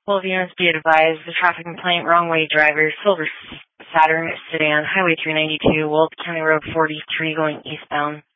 Well, viewers be advised, the traffic complaint, wrong way driver, Silver Saturn sedan, Highway 392, Weld County Road 43 going eastbound.